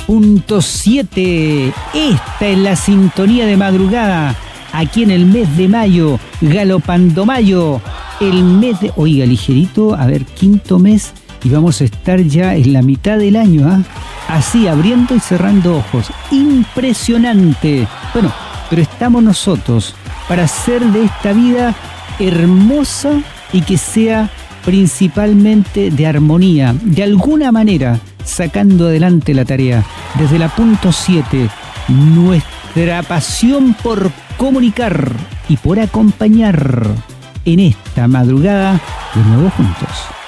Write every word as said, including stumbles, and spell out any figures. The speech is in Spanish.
punto siete. Esta es la sintonía de madrugada. Aquí en el mes de mayo, galopando mayo. El mes de... Oiga, ligerito, a ver, quinto mes. Y vamos a estar ya en la mitad del año, ¿ah? ¿eh? Así, abriendo y cerrando ojos. Impresionante. Bueno, pero estamos nosotros para hacer de esta vida hermosa y que sea principalmente de armonía, de alguna manera, sacando adelante la tarea. Desde la punto siete, nuestra pasión por comunicar y por acompañar en esta madrugada de nuevo juntos.